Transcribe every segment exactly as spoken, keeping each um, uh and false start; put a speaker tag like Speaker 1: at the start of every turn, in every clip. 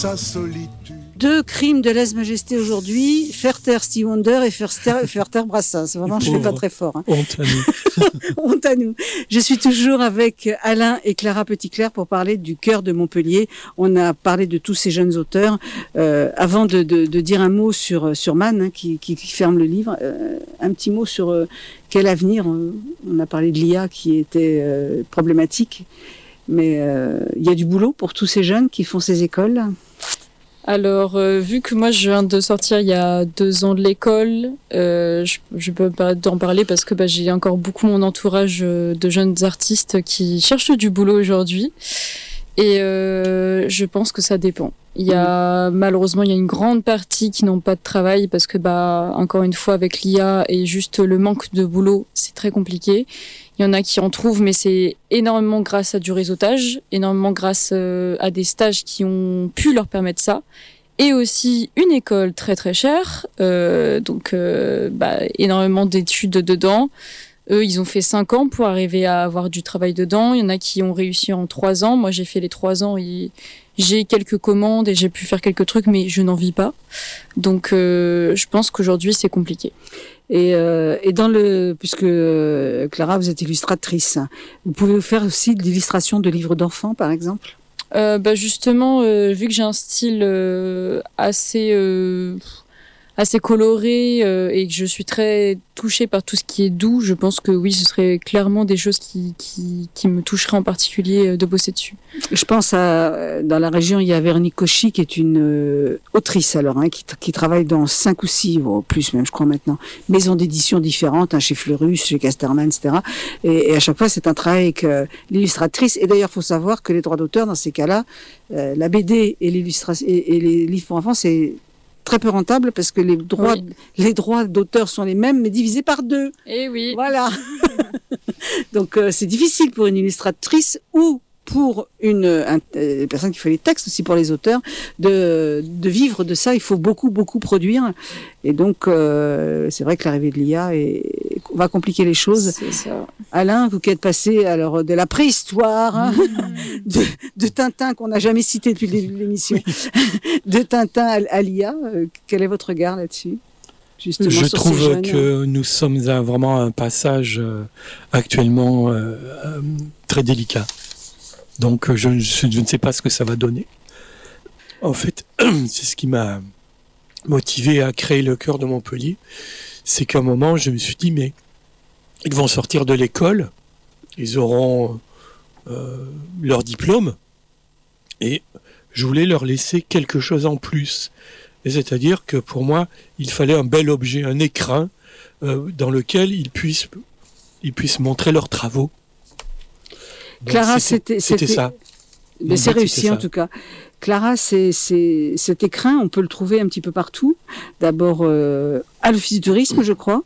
Speaker 1: Sa solitude.
Speaker 2: Deux crimes de lèse-majesté aujourd'hui, faire taire Stevie Wonder et faire taire, faire taire Brassens. Vraiment, je ne fais pas très fort. Hein.
Speaker 3: Honte à nous.
Speaker 2: Honte à nous. Je suis toujours avec Alain et Clara Petitclerc pour parler du cœur de Montpellier. On a parlé de tous ces jeunes auteurs. Euh, avant de, de, de dire un mot sur, sur Man, hein, qui, qui, qui ferme le livre, euh, un petit mot sur euh, quel avenir. On a parlé de l'I A qui était euh, problématique. Mais euh, il y a du boulot pour tous ces jeunes qui font ces écoles.
Speaker 4: Alors, euh, vu que moi je viens de sortir il y a deux ans de l'école, euh, je, je peux pas d'en parler parce que bah, j'ai encore beaucoup mon entourage de jeunes artistes qui cherchent du boulot aujourd'hui. Et euh, je pense que ça dépend. Il y a malheureusement il y a une grande partie qui n'ont pas de travail parce que bah encore une fois avec l'I A et juste le manque de boulot, c'est très compliqué. Il y en a qui en trouvent, mais c'est énormément grâce à du réseautage, énormément grâce euh, à des stages qui ont pu leur permettre ça, et aussi une école très très chère, euh, donc euh, bah, énormément d'études dedans. Eux, ils ont fait cinq ans pour arriver à avoir du travail dedans. Il y en a qui ont réussi en trois ans. Moi, j'ai fait les trois ans. Et j'ai quelques commandes et j'ai pu faire quelques trucs, mais je n'en vis pas. Donc, euh, je pense qu'aujourd'hui, c'est compliqué.
Speaker 2: Et, euh, et dans le, puisque euh, Clara, vous êtes illustratrice, vous pouvez faire aussi de l'illustration de livres d'enfants, par exemple.
Speaker 4: Euh, bah justement, euh, vu que j'ai un style euh, assez euh, assez coloré euh, et que je suis très touchée par tout ce qui est doux, je pense que oui, ce serait clairement des choses qui qui, qui me toucheraient en particulier euh, de bosser dessus.
Speaker 2: Je pense à, dans la région, il y a Véronique Cauchy qui est une euh, autrice alors, hein, qui, qui travaille dans cinq ou six, ou plus même je crois maintenant, maisons d'édition différentes, hein, chez Fleurus, chez Casterman, et cetera. Et, et à chaque fois, c'est un travail avec euh, l'illustratrice. Et d'ailleurs, il faut savoir que les droits d'auteur, dans ces cas-là, euh, la B D et, l'illustration, et, et les livres pour enfants, c'est très peu rentable parce que les droits, oui. les droits d'auteur sont les mêmes, mais divisés par deux.
Speaker 4: Eh oui.
Speaker 2: Voilà. Donc, euh, c'est difficile pour une illustratrice ou pour une un, euh, personne qui fait les textes, aussi pour les auteurs, de, de vivre de ça. Il faut beaucoup, beaucoup produire. Et donc, euh, c'est vrai que l'arrivée de l'I A est, va compliquer les choses.
Speaker 4: C'est ça.
Speaker 2: Alain, vous qui êtes passé alors, de la préhistoire, hein, mmh. de, de Tintin qu'on n'a jamais cité depuis le début de l'émission, de Tintin à, à l'I A, euh, quel est votre regard là-dessus ?
Speaker 3: Justement, je sur trouve ces jeunes, que nous sommes à vraiment un passage euh, actuellement euh, euh, très délicat. Donc, je, je, je ne sais pas ce que ça va donner. En fait, c'est ce qui m'a motivé à créer le cœur de Montpellier. C'est qu'à un moment, je me suis dit, mais ils vont sortir de l'école, ils auront euh, leur diplôme, et je voulais leur laisser quelque chose en plus. Et c'est-à-dire que pour moi, il fallait un bel objet, un écrin, euh, dans lequel ils puissent, ils puissent montrer leurs travaux. Donc,
Speaker 2: Clara,
Speaker 3: c'était,
Speaker 2: c'était,
Speaker 3: c'était ça.
Speaker 2: Mais c'est réussi en tout cas. Clara, c'est, c'est, cet écrin, on peut le trouver un petit peu partout. D'abord euh, à l'Office du tourisme, je crois.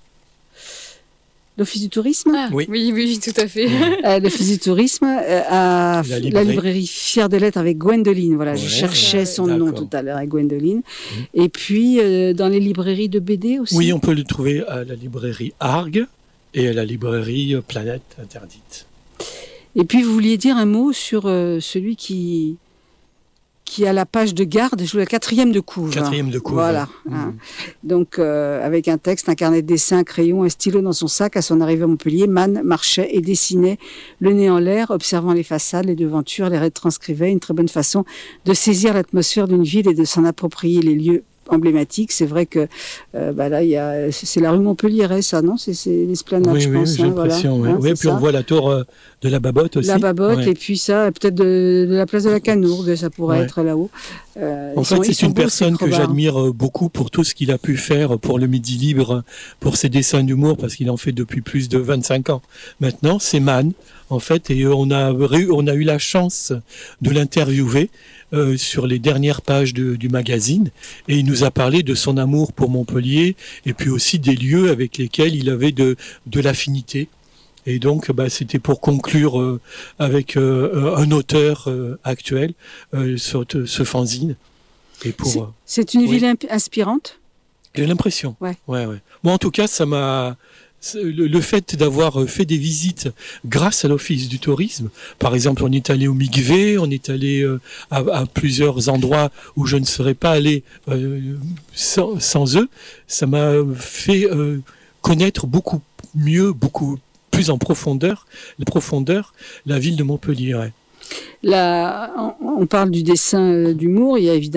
Speaker 2: L'Office du tourisme
Speaker 4: ah, oui. oui, oui, tout à fait.
Speaker 2: À l'Office du tourisme, à la librairie, la librairie Fière des Lettres avec Gwendoline. Voilà, ouais, je cherchais ouais, son d'accord. nom tout à l'heure avec Gwendoline. Mmh. Et puis, euh, dans les librairies de B D aussi.
Speaker 3: Oui, on peut le trouver à la librairie Argue et à la librairie Planète Interdite.
Speaker 2: Et puis, vous vouliez dire un mot sur euh, celui qui, qui a la page de garde, je joue la quatrième de couve.
Speaker 3: Quatrième de couve.
Speaker 2: Voilà. Mmh. Hein. Donc, euh, avec un texte, un carnet de dessin, un crayon, un stylo dans son sac, à son arrivée à Montpellier, Man marchait et dessinait le nez en l'air, observant les façades, les devantures, les retranscrivait. Une très bonne façon de saisir l'atmosphère d'une ville et de s'en approprier les lieux emblématique. C'est vrai que euh, bah là, il y a, c'est la rue Montpellier, ça, non ? C'est, c'est l'esplanade,
Speaker 3: oui,
Speaker 2: je
Speaker 3: oui,
Speaker 2: pense.
Speaker 3: Oui, j'ai
Speaker 2: hein,
Speaker 3: l'impression.
Speaker 2: voilà.
Speaker 3: Oui, hein, oui puis ça. On voit la tour euh, de la Babotte aussi.
Speaker 2: La Babotte,
Speaker 3: ouais.
Speaker 2: Et puis ça, peut-être de, de la place de la Canourgue, ça pourrait ouais. être là-haut.
Speaker 3: Euh, en fait, sont, c'est une beaux, personne que j'admire beaucoup pour tout ce qu'il a pu faire pour le Midi Libre, pour ses dessins d'humour, parce qu'il en fait depuis plus de vingt-cinq ans. Maintenant, c'est Man, en fait, et on a, on a eu la chance de l'interviewer euh, sur les dernières pages de, du magazine, et il nous a parlé de son amour pour Montpellier, et puis aussi des lieux avec lesquels il avait de, de l'affinité. Et donc, bah, c'était pour conclure euh, avec euh, un auteur euh, actuel euh, ce, ce fanzine. Et pour,
Speaker 2: c'est, c'est une
Speaker 3: oui.
Speaker 2: ville inspirante ?
Speaker 3: J'ai l'impression.
Speaker 2: Ouais.
Speaker 3: Ouais, ouais. Moi, en tout cas, ça m'a, le, le fait d'avoir fait des visites grâce à l'Office du tourisme, par exemple, on est allé au Mikvé, on est allé euh, à, à plusieurs endroits où je ne serais pas allé euh, sans, sans eux, ça m'a fait euh, connaître beaucoup mieux, beaucoup plus en profondeur, la profondeur, la ville de Montpellier. Ouais.
Speaker 2: Là, on parle du dessin d'humour, il y a évidemment